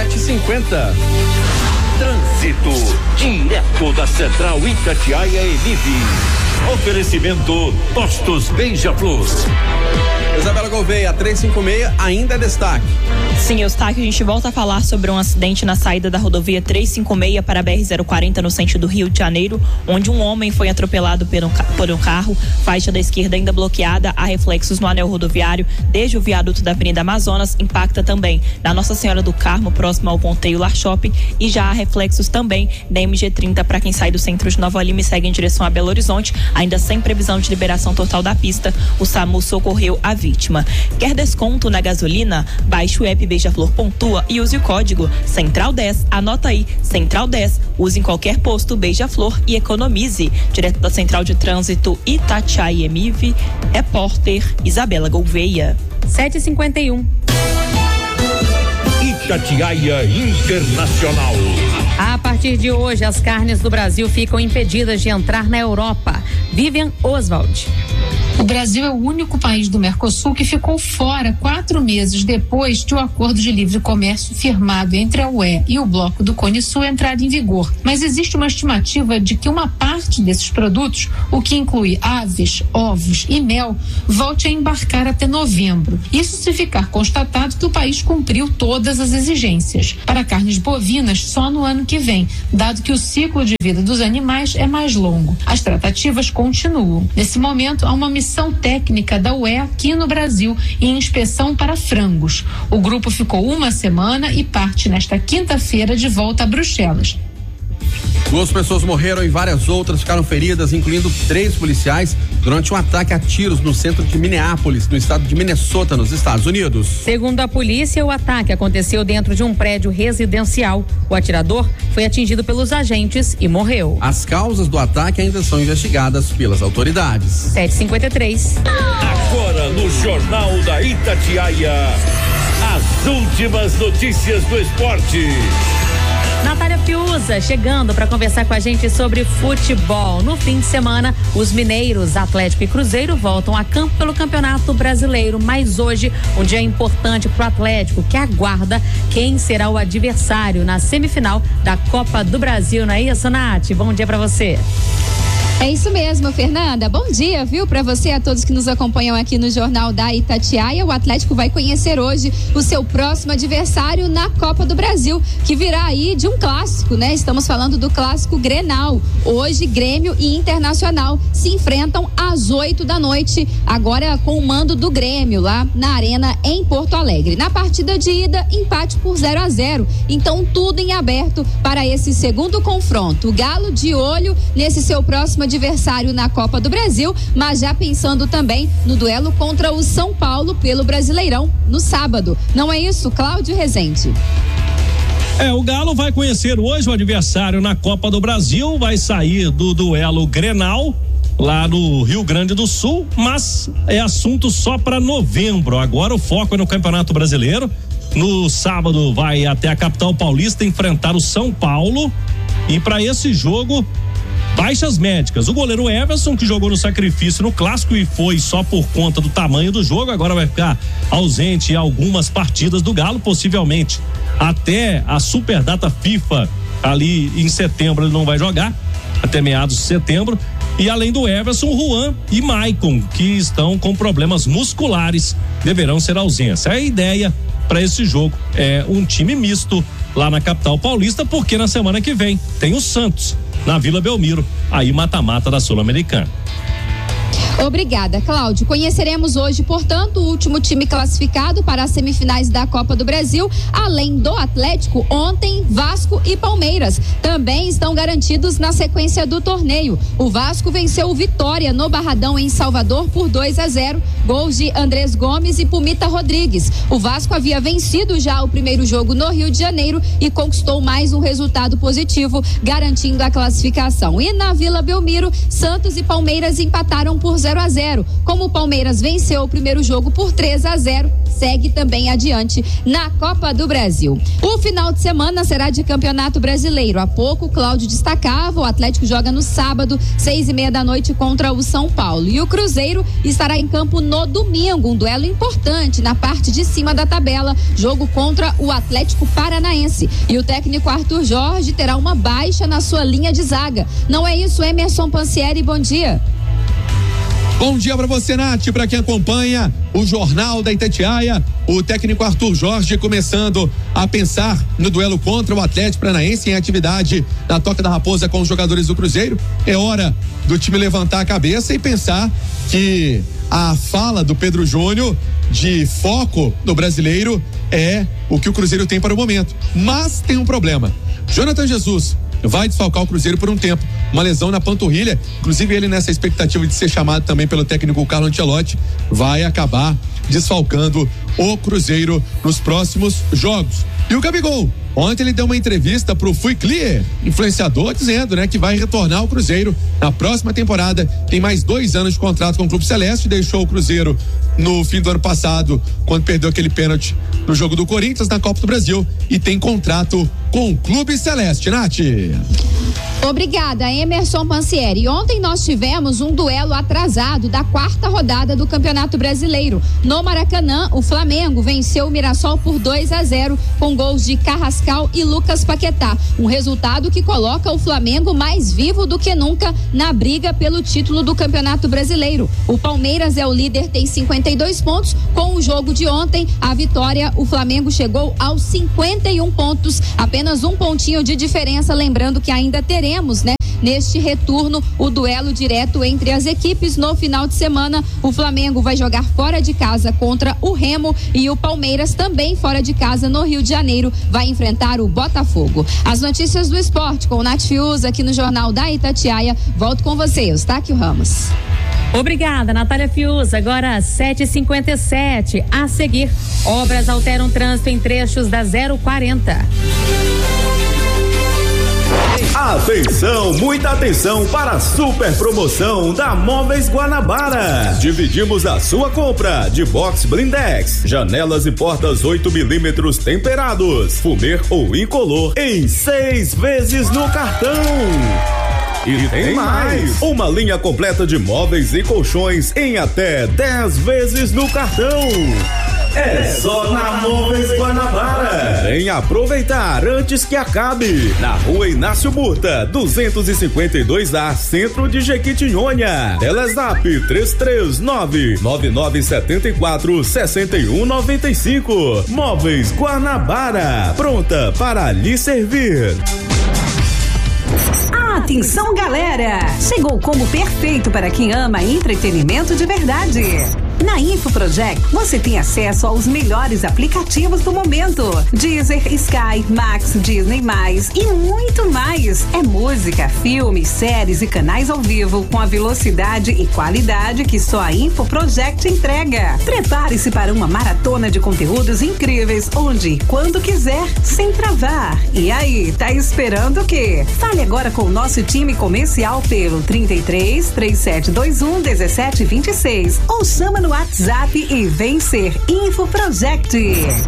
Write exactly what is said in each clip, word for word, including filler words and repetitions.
sete e cinquenta. Trânsito, direto da Central Itatiaia Emif. Oferecimento Postos Beija-Flor. Isabela Gouveia, trezentos e cinquenta e seis, ainda é destaque. Sim, Eustáquio, a gente volta a falar sobre um acidente na saída da rodovia trezentos e cinquenta e seis para a B R zero quarenta no sentido Rio de Janeiro, onde um homem foi atropelado por um, por um carro, faixa da esquerda ainda bloqueada, há reflexos no anel rodoviário, desde o viaduto da Avenida Amazonas, impacta também na Nossa Senhora do Carmo, próximo ao Ponteio Lar Shopping, e já há reflexos também da M G trinta para quem sai do centro de Nova Lima e segue em direção a Belo Horizonte, ainda sem previsão de liberação total da pista, o SAMU socorreu a vítima. Quer desconto na gasolina? Baixe o app Beija-Flor Pontua e use o código Central dez. Anota aí, Central dez. Use em qualquer posto Beija-Flor e economize. Direto da Central de Trânsito Itatiaia Emif, repórter Isabela Gouveia. sete e cinquenta e um. Itatiaia Internacional. A partir de hoje, as carnes do Brasil ficam impedidas de entrar na Europa. Vivian Oswald. O Brasil é o único país do Mercosul que ficou fora quatro meses depois de o acordo de livre comércio firmado entre a U E e o bloco do Cone Sul entrar em vigor. Mas existe uma estimativa de que uma parte desses produtos, o que inclui aves, ovos e mel, volte a embarcar até novembro. Isso se ficar constatado que o país cumpriu todas as exigências. Para carnes bovinas, só no ano que vem, dado que o ciclo de vida dos animais é mais longo. As tratativas continuam. Nesse momento, há uma missão técnica da U E aqui no Brasil em inspeção para frangos. O grupo ficou uma semana e parte nesta quinta-feira de volta a Bruxelas. Duas pessoas morreram e várias outras ficaram feridas, incluindo três policiais, durante um ataque a tiros no centro de Minneapolis, no estado de Minnesota, nos Estados Unidos. Segundo a polícia, o ataque aconteceu dentro de um prédio residencial. O atirador foi atingido pelos agentes e morreu. As causas do ataque ainda são investigadas pelas autoridades. sete e cinquenta e três. Agora no Jornal da Itatiaia, as últimas notícias do esporte. Natália Piusa chegando para conversar com a gente sobre futebol. No fim de semana, os mineiros, Atlético e Cruzeiro voltam a campo pelo Campeonato Brasileiro, mas hoje um dia importante para o Atlético, que aguarda quem será o adversário na semifinal da Copa do Brasil, não é isso, Nath? Bom dia para você. É isso mesmo, Fernanda. Bom dia, viu? Para você e a todos que nos acompanham aqui no Jornal da Itatiaia. O Atlético vai conhecer hoje o seu próximo adversário na Copa do Brasil, que virá aí de um clássico, né? Estamos falando do clássico Grenal. Hoje, Grêmio e Internacional se enfrentam às oito da noite, agora com o mando do Grêmio, lá na Arena em Porto Alegre. Na partida de ida, empate por zero a zero. Então, tudo em aberto para esse segundo confronto. O Galo de olho nesse seu próximo adversário na Copa do Brasil, mas já pensando também no duelo contra o São Paulo pelo Brasileirão no sábado. Não é isso, Cláudio Rezende? É, o Galo vai conhecer hoje o adversário na Copa do Brasil, vai sair do duelo Grenal lá no Rio Grande do Sul, mas é assunto só para novembro. Agora o foco é no Campeonato Brasileiro. No sábado vai até a capital paulista enfrentar o São Paulo, e para esse jogo baixas médicas. O goleiro Everson, que jogou no sacrifício no clássico e foi só por conta do tamanho do jogo, agora vai ficar ausente em algumas partidas do Galo, possivelmente até a Superdata FIFA ali em setembro ele não vai jogar, até meados de setembro. E além do Everson, Juan e Maicon, que estão com problemas musculares, deverão ser ausentes. A ideia para esse jogo é um time misto lá na capital paulista, porque na semana que vem tem o Santos na Vila Belmiro, aí mata-mata da Sul-Americana. Obrigada, Cláudio. Conheceremos hoje, portanto, o último time classificado para as semifinais da Copa do Brasil. Além do Atlético, ontem Vasco e Palmeiras também estão garantidos na sequência do torneio. O Vasco venceu o Vitória no Barradão em Salvador por dois a zero, gols de Andrés Gomes e Pumita Rodrigues. O Vasco havia vencido já o primeiro jogo no Rio de Janeiro e conquistou mais um resultado positivo, garantindo a classificação. E na Vila Belmiro, Santos e Palmeiras empataram por zero zero a zero. Como o Palmeiras venceu o primeiro jogo por três a zero, segue também adiante na Copa do Brasil. O final de semana será de Campeonato Brasileiro. Há pouco o Cláudio destacava, o Atlético joga no sábado, seis e meia da noite contra o São Paulo. E o Cruzeiro estará em campo no domingo, um duelo importante na parte de cima da tabela, jogo contra o Atlético Paranaense. E o técnico Arthur Jorge terá uma baixa na sua linha de zaga. Não é isso, Emerson Pansieri, bom dia. Bom dia para você, Nath, para quem acompanha o Jornal da Itatiaia. O técnico Arthur Jorge começando a pensar no duelo contra o Atlético Paranaense em atividade na Toca da Raposa com os jogadores do Cruzeiro. É hora do time levantar a cabeça e pensar que a fala do Pedro Júnior de foco no Brasileiro é o que o Cruzeiro tem para o momento. Mas tem um problema. Jonathan Jesus vai desfalcar o Cruzeiro por um tempo, uma lesão na panturrilha, inclusive ele nessa expectativa de ser chamado também pelo técnico Carlo Ancelotti, vai acabar desfalcando o Cruzeiro nos próximos jogos. E o Gabigol, ontem ele deu uma entrevista pro Fui Clear, influenciador, dizendo, né, que vai retornar ao Cruzeiro na próxima temporada, tem mais dois anos de contrato com o Clube Celeste, deixou o Cruzeiro no fim do ano passado, quando perdeu aquele pênalti no jogo do Corinthians na Copa do Brasil, e tem contrato com o Clube Celeste. Nath. Obrigada, Emerson Pansieri. Ontem nós tivemos um duelo atrasado da quarta rodada do Campeonato Brasileiro. No Maracanã, o Flamengo venceu o Mirassol por dois a zero com gols de Carrascal e Lucas Paquetá. Um resultado que coloca o Flamengo mais vivo do que nunca na briga pelo título do Campeonato Brasileiro. O Palmeiras é o líder, tem cinquenta e dois pontos. Com o jogo de ontem, a vitória, o Flamengo chegou aos cinquenta e um pontos, apenas um pontinho de diferença, lembrando que ainda teremos, né, neste retorno, o duelo direto entre as equipes. No final de semana, o Flamengo vai jogar fora de casa contra o Remo e o Palmeiras também fora de casa no Rio de Janeiro vai enfrentar o Botafogo. As notícias do esporte com o Nath Fiuza aqui no Jornal da Itatiaia. Volto com você, Eustáquio Ramos. Obrigada, Natália Fiuza. Agora sete e cinquenta e sete. A seguir, obras alteram trânsito em trechos da zero quarenta. Atenção, muita atenção para a super promoção da Móveis Guanabara. Dividimos a sua compra de box blindex, janelas e portas oito milímetros temperados, fumê ou incolor em seis vezes no cartão. E tem mais, uma linha completa de móveis e colchões em até dez vezes no cartão. É só na Móveis Guanabara. Vem aproveitar antes que acabe. Na Rua Inácio Murta, duzentos e cinquenta e dois A, Centro de Jequitinhonha. Telezap três três nove, nove nove sete quatro, seis um nove cinco. Móveis Guanabara, pronta para lhe servir. Atenção, galera! Chegou o combo perfeito para quem ama entretenimento de verdade. Na InfoProject, você tem acesso aos melhores aplicativos do momento. Deezer, Sky, Max, Disney+, e muito mais. É música, filmes, séries e canais ao vivo com a velocidade e qualidade que só a InfoProject entrega. Prepare-se para uma maratona de conteúdos incríveis, onde e quando quiser, sem travar. E aí, tá esperando o quê? Fale agora com o nosso time comercial pelo trinta e três, três sete dois um, dezessete vinte e seis ou chama no WhatsApp e vem ser InfoProject.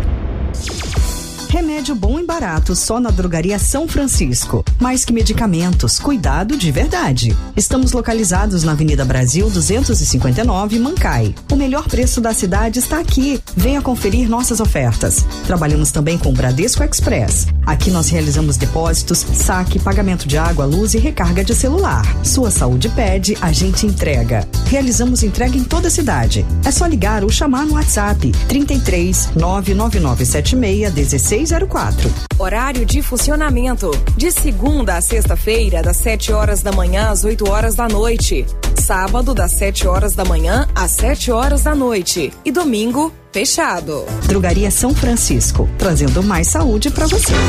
Remédio bom e barato só na Drogaria São Francisco. Mais que medicamentos, cuidado de verdade. Estamos localizados na Avenida Brasil duzentos e cinquenta e nove, Mancai. O melhor preço da cidade está aqui. Venha conferir nossas ofertas. Trabalhamos também com o Bradesco Express. Aqui nós realizamos depósitos, saque, pagamento de água, luz e recarga de celular. Sua saúde pede, a gente entrega. Realizamos entrega em toda a cidade. É só ligar ou chamar no WhatsApp trinta e três, nove nove nove sete seis, dezesseis zero quatro. Horário de funcionamento: de segunda a sexta-feira, das sete horas da manhã às oito horas da noite. Sábado, das sete horas da manhã às sete horas da noite. E domingo, fechado. Drogaria São Francisco, trazendo mais saúde para você.